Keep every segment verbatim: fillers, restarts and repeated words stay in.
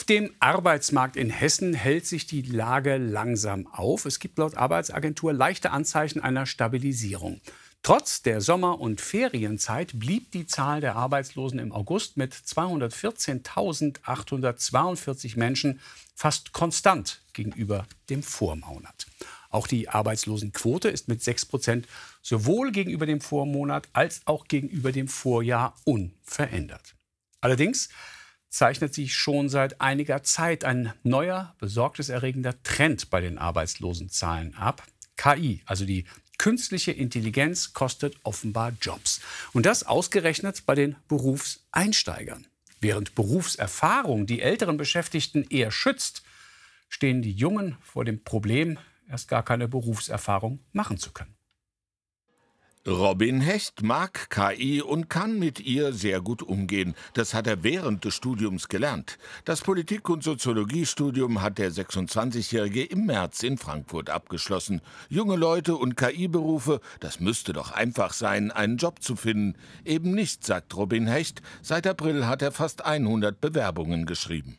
dem Arbeitsmarkt in Hessen hält sich die Lage langsam auf. Es gibt laut Arbeitsagentur leichte Anzeichen einer Stabilisierung. Trotz der Sommer- und Ferienzeit blieb die Zahl der Arbeitslosen im August mit zweihundertvierzehntausendachthundertzweiundvierzig Menschen fast konstant gegenüber dem Vormonat. Auch die Arbeitslosenquote ist mit sechs Prozent sowohl gegenüber dem Vormonat als auch gegenüber dem Vorjahr unverändert. Allerdings zeichnet sich schon seit einiger Zeit ein neuer, besorgniserregender Trend bei den Arbeitslosenzahlen ab. K I, also die künstliche Intelligenz, kostet offenbar Jobs. Und das ausgerechnet bei den Berufseinsteigern. Während Berufserfahrung die älteren Beschäftigten eher schützt, stehen die Jungen vor dem Problem, erst gar keine Berufserfahrung machen zu können. Robin Hecht mag K I und kann mit ihr sehr gut umgehen. Das hat er während des Studiums gelernt. Das Politik- und Soziologiestudium hat der sechsundzwanzigjährige im März in Frankfurt abgeschlossen. Junge Leute und K I-Berufe, das müsste doch einfach sein, einen Job zu finden. Eben nicht, sagt Robin Hecht. Seit April hat er fast hundert Bewerbungen geschrieben.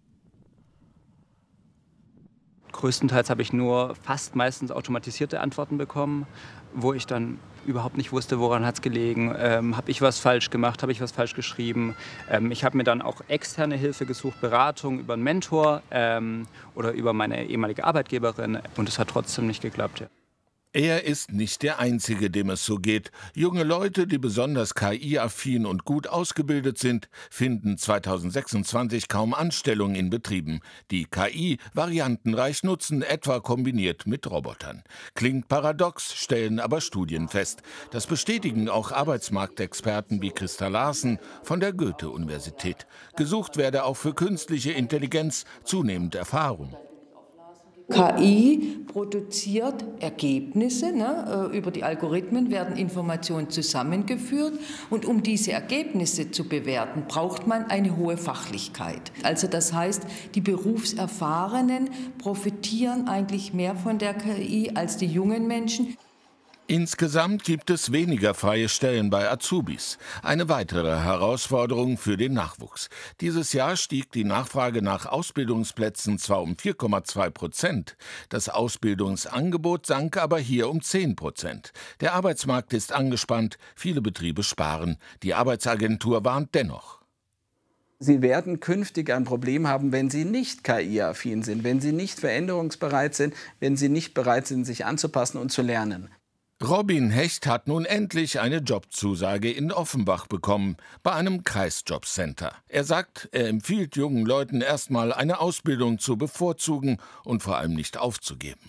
Größtenteils habe ich nur fast meistens automatisierte Antworten bekommen, wo ich dann überhaupt nicht wusste, woran hat es gelegen. Ähm, habe ich was falsch gemacht, habe ich was falsch geschrieben. Ähm, ich habe mir dann auch externe Hilfe gesucht, Beratung über einen Mentor ähm, oder über meine ehemalige Arbeitgeberin. Und es hat trotzdem nicht geklappt. Ja. Er ist nicht der Einzige, dem es so geht. Junge Leute, die besonders K I-affin und gut ausgebildet sind, finden zweitausendsechsundzwanzig kaum Anstellung in Betrieben. Die K I variantenreich nutzen, etwa kombiniert mit Robotern. Klingt paradox, stellen aber Studien fest. Das bestätigen auch Arbeitsmarktexperten wie Christa Larsen von der Goethe-Universität. Gesucht werde auch für künstliche Intelligenz zunehmend Erfahrung. K I produziert Ergebnisse, ne? Über die Algorithmen werden Informationen zusammengeführt und um diese Ergebnisse zu bewerten, braucht man eine hohe Fachlichkeit. Also das heißt, die Berufserfahrenen profitieren eigentlich mehr von der K I als die jungen Menschen. Insgesamt gibt es weniger freie Stellen bei Azubis. Eine weitere Herausforderung für den Nachwuchs. Dieses Jahr stieg die Nachfrage nach Ausbildungsplätzen zwar um vier Komma zwei Prozent, das Ausbildungsangebot sank aber hier um zehn Prozent. Der Arbeitsmarkt ist angespannt, viele Betriebe sparen. Die Arbeitsagentur warnt dennoch. Sie werden künftig ein Problem haben, wenn Sie nicht K I-affin sind, wenn Sie nicht veränderungsbereit sind, wenn Sie nicht bereit sind, sich anzupassen und zu lernen. Robin Hecht hat nun endlich eine Jobzusage in Offenbach bekommen, bei einem Kreisjobcenter. Er sagt, er empfiehlt jungen Leuten erstmal eine Ausbildung zu bevorzugen und vor allem nicht aufzugeben.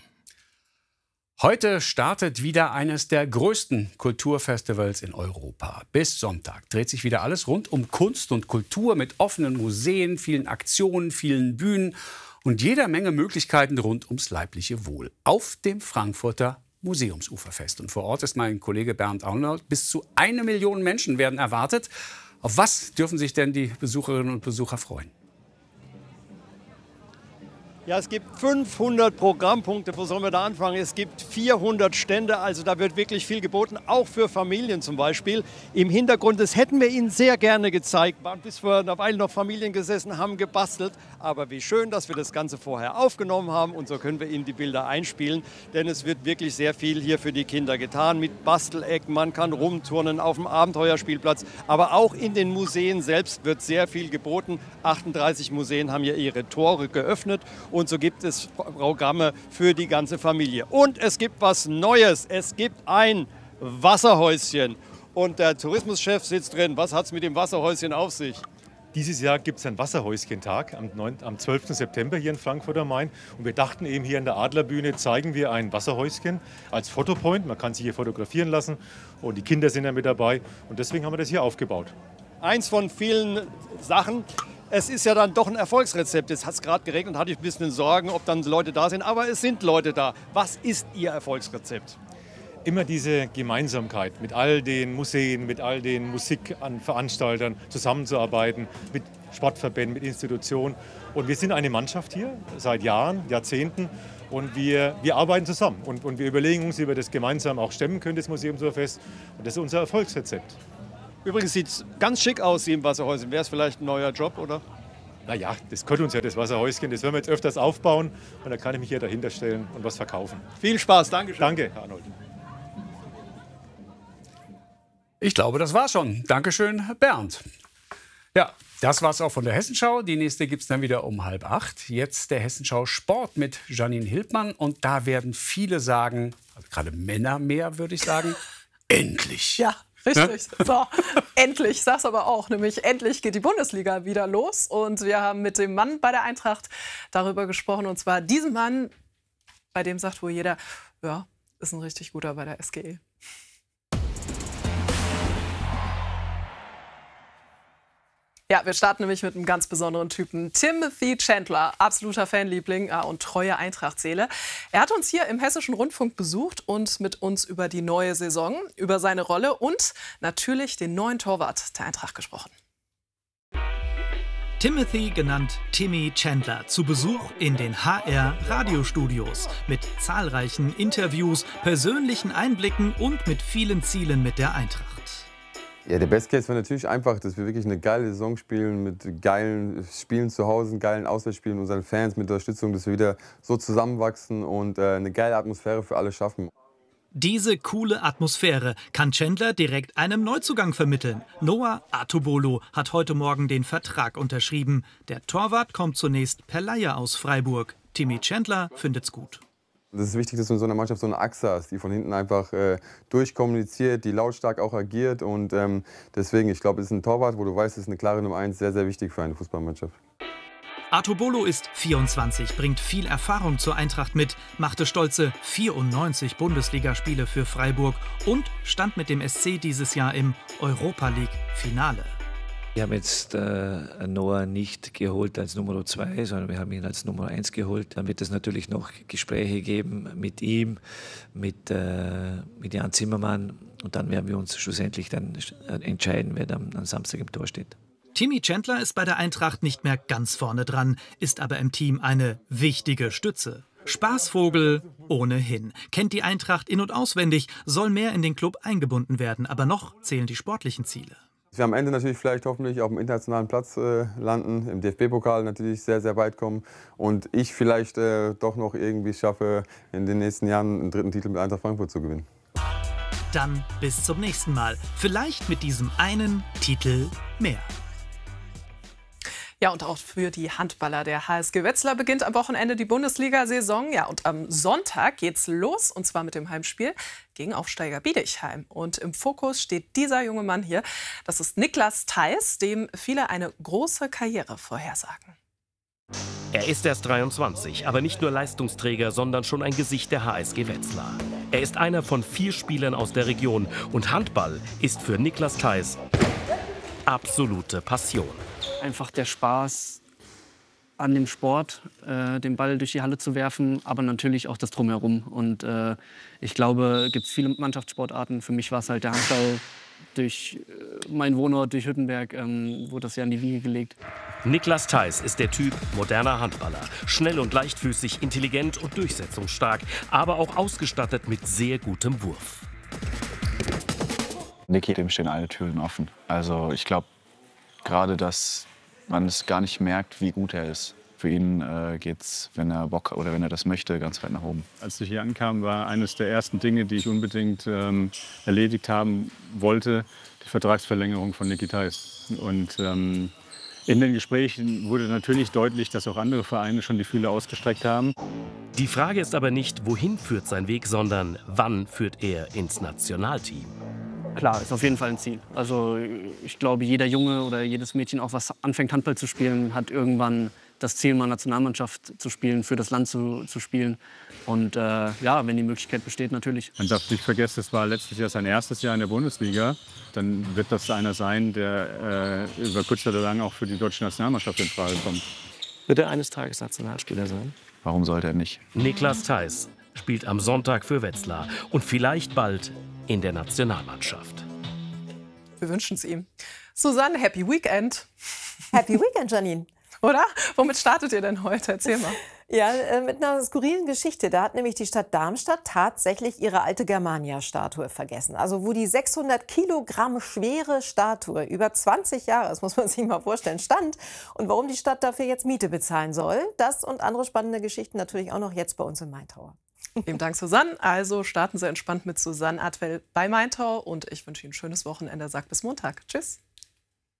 Heute startet wieder eines der größten Kulturfestivals in Europa. Bis Sonntag dreht sich wieder alles rund um Kunst und Kultur mit offenen Museen, vielen Aktionen, vielen Bühnen und jeder Menge Möglichkeiten rund ums leibliche Wohl. Auf dem Frankfurter Museumsuferfest. Und vor Ort ist mein Kollege Bernd Arnold. Bis zu eine Million Menschen werden erwartet. Auf was dürfen sich denn die Besucherinnen und Besucher freuen? Ja, es gibt fünfhundert Programmpunkte, wo sollen wir da anfangen? Es gibt vierhundert Stände, also da wird wirklich viel geboten, auch für Familien zum Beispiel. Im Hintergrund, das hätten wir Ihnen sehr gerne gezeigt, waren bis vor einer Weile noch Familien gesessen, haben gebastelt. Aber wie schön, dass wir das Ganze vorher aufgenommen haben und so können wir Ihnen die Bilder einspielen. Denn es wird wirklich sehr viel hier für die Kinder getan mit Bastelecken, man kann rumturnen auf dem Abenteuerspielplatz. Aber auch in den Museen selbst wird sehr viel geboten. achtunddreißig Museen haben ja ihre Tore geöffnet. Und so gibt es Programme für die ganze Familie. Und es gibt was Neues. Es gibt ein Wasserhäuschen. Und der Tourismuschef sitzt drin. Was hat es mit dem Wasserhäuschen auf sich? Dieses Jahr gibt es einen Wasserhäuschen-Tag am, am zwölften September hier in Frankfurt am Main. Und wir dachten eben, hier in der Adlerbühne zeigen wir ein Wasserhäuschen als Fotopoint. Man kann sich hier fotografieren lassen und die Kinder sind ja mit dabei. Und deswegen haben wir das hier aufgebaut. Eins von vielen Sachen. Es ist ja dann doch ein Erfolgsrezept. Jetzt hat es gerade geregnet, hatte ich ein bisschen Sorgen, ob dann Leute da sind. Aber es sind Leute da. Was ist Ihr Erfolgsrezept? Immer diese Gemeinsamkeit mit all den Museen, mit all den Musikveranstaltern zusammenzuarbeiten, mit Sportverbänden, mit Institutionen. Und wir sind eine Mannschaft hier seit Jahren, Jahrzehnten. Und wir, wir arbeiten zusammen. Und, und wir überlegen uns, wie wir das gemeinsam auch stemmen können, das Museumsuferfest. Und das ist unser Erfolgsrezept. Übrigens sieht es ganz schick aus, Sie im Wasserhäuschen. Wäre es vielleicht ein neuer Job, oder? Naja, das gehört uns ja, das Wasserhäuschen. Das werden wir jetzt öfters aufbauen und dann kann ich mich hier dahinter stellen und was verkaufen. Viel Spaß, danke schön. Danke, Herr Arnold. Ich glaube, das war's schon. Dankeschön, Bernd. Ja, das war's auch von der Hessenschau. Die nächste gibt's dann wieder um halb acht. Jetzt der Hessenschau Sport mit Janine Hildmann. Und da werden viele sagen, also gerade Männer mehr, würde ich sagen, endlich. Ja. Richtig. Ja? So, endlich, sag's aber auch, nämlich endlich geht die Bundesliga wieder los. Und wir haben mit dem Mann bei der Eintracht darüber gesprochen. Und zwar diesem Mann, bei dem sagt wohl jeder, ja, ist ein richtig guter bei der S G E. Ja, wir starten nämlich mit einem ganz besonderen Typen. Timothy Chandler, absoluter Fanliebling äh, und treue Eintracht-Seele. Er hat uns hier im Hessischen Rundfunk besucht und mit uns über die neue Saison, über seine Rolle und natürlich den neuen Torwart der Eintracht gesprochen. Timothy, genannt Timmy Chandler, zu Besuch in den H R-Radiostudios mit zahlreichen Interviews, persönlichen Einblicken und mit vielen Zielen mit der Eintracht. Ja, der Best Case war natürlich einfach, dass wir wirklich eine geile Saison spielen, mit geilen Spielen zu Hause, geilen Auswärtsspielen, unseren Fans, mit der Unterstützung, dass wir wieder so zusammenwachsen und äh, eine geile Atmosphäre für alle schaffen. Diese coole Atmosphäre kann Chandler direkt einem Neuzugang vermitteln. Noah Atubolo hat heute Morgen den Vertrag unterschrieben. Der Torwart kommt zunächst per Leihe aus Freiburg. Timmy Chandler findet's gut. Es ist wichtig, dass du in so einer Mannschaft so eine Achse hast, die von hinten einfach äh, durchkommuniziert, die lautstark auch agiert. Und ähm, deswegen, ich glaube, es ist ein Torwart, wo du weißt, es ist eine klare Nummer eins, sehr, sehr wichtig für eine Fußballmannschaft. Atubolo ist vierundzwanzig, bringt viel Erfahrung zur Eintracht mit, machte stolze vierundneunzig Bundesligaspiele für Freiburg und stand mit dem S C dieses Jahr im Europa-League-Finale. Wir haben jetzt äh, Noah nicht geholt als Nummer zwei, sondern wir haben ihn als Nummer eins geholt. Dann wird es natürlich noch Gespräche geben mit ihm, mit, äh, mit Jan Zimmermann. Und dann werden wir uns schlussendlich dann entscheiden, wer dann am Samstag im Tor steht. Timmy Chandler ist bei der Eintracht nicht mehr ganz vorne dran, ist aber im Team eine wichtige Stütze. Spaßvogel ohnehin. Kennt die Eintracht in- und auswendig, soll mehr in den Club eingebunden werden. Aber noch zählen die sportlichen Ziele. Wir am Ende natürlich vielleicht hoffentlich auf dem internationalen Platz äh, landen, im D F B-Pokal natürlich sehr, sehr weit kommen und ich vielleicht äh, doch noch irgendwie schaffe, in den nächsten Jahren einen dritten Titel mit Eintracht Frankfurt zu gewinnen. Dann bis zum nächsten Mal. Vielleicht mit diesem einen Titel mehr. Ja, und auch für die Handballer. Der H S G Wetzlar beginnt am Wochenende die Bundesliga-Saison. Ja, und am Sonntag geht's los, und zwar mit dem Heimspiel gegen Aufsteiger Bietigheim. Und im Fokus steht dieser junge Mann hier. Das ist Niklas Theis, dem viele eine große Karriere vorhersagen. Er ist erst dreiundzwanzig, aber nicht nur Leistungsträger, sondern schon ein Gesicht der H S G Wetzlar. Er ist einer von vier Spielern aus der Region. Und Handball ist für Niklas Theis absolute Passion. Einfach der Spaß an dem Sport, äh, den Ball durch die Halle zu werfen, aber natürlich auch das Drumherum. Und äh, ich glaube, es gibt viele Mannschaftssportarten. Für mich war es halt der Handball. Durch äh, meinen Wohnort, durch Hüttenberg, ähm, wurde das ja in die Wiege gelegt. Niklas Theis ist der Typ moderner Handballer. Schnell und leichtfüßig, intelligent und durchsetzungsstark, aber auch ausgestattet mit sehr gutem Wurf. Niki, dem stehen alle Türen offen. Also ich glaube gerade, dass man es gar nicht merkt, wie gut er ist. Für ihn äh, geht's, wenn er Bock oder wenn er das möchte, ganz weit nach oben. Als ich hier ankam, war eines der ersten Dinge, die ich unbedingt ähm, erledigt haben wollte, die Vertragsverlängerung von Niki Theis. Und ähm, in den Gesprächen wurde natürlich deutlich, dass auch andere Vereine schon die Fühler ausgestreckt haben. Die Frage ist aber nicht, wohin führt sein Weg, sondern wann führt er ins Nationalteam. Klar, ist auf jeden Fall ein Ziel. Also ich glaube, jeder Junge oder jedes Mädchen, auch was anfängt Handball zu spielen, hat irgendwann das Ziel, mal Nationalmannschaft zu spielen, für das Land zu, zu spielen. Und äh, ja, wenn die Möglichkeit besteht, natürlich. Man darf nicht vergessen, es war letztes Jahr sein erstes Jahr in der Bundesliga. Dann wird das einer sein, der äh, über kurz oder lang auch für die deutsche Nationalmannschaft in Frage kommt. Wird er eines Tages Nationalspieler sein? Warum sollte er nicht? Niklas Theis spielt am Sonntag für Wetzlar und vielleicht bald in der Nationalmannschaft. Wir wünschen es ihm. Susanne, Happy Weekend. Happy Weekend, Janine. Oder? Womit startet ihr denn heute? Erzähl mal. Ja, äh, mit einer skurrilen Geschichte. Da hat nämlich die Stadt Darmstadt tatsächlich ihre alte Germania-Statue vergessen. Also wo die sechshundert Kilogramm schwere Statue über zwanzig Jahre, das muss man sich mal vorstellen, stand. Und warum die Stadt dafür jetzt Miete bezahlen soll, das und andere spannende Geschichten natürlich auch noch jetzt bei uns im Maintower. Vielen Dank, Susanne. Also starten Sie entspannt mit Susanne Atwell bei Maintower. Und ich wünsche Ihnen ein schönes Wochenende. Sag bis Montag. Tschüss.